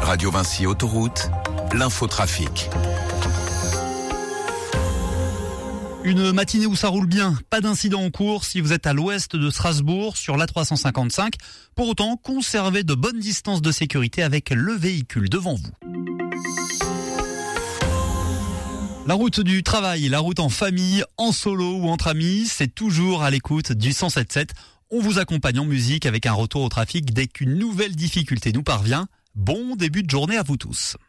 Radio Vinci Autoroute, l'infotrafic. Une matinée où ça roule bien, pas d'incident en cours si vous êtes à l'ouest de Strasbourg sur l'A355. Pour autant, conservez de bonnes distances de sécurité avec le véhicule devant vous. La route du travail, la route en famille, en solo ou entre amis, c'est toujours à l'écoute du 107.7. On vous accompagne en musique avec un retour au trafic dès qu'une nouvelle difficulté nous parvient. Bon début de journée à vous tous.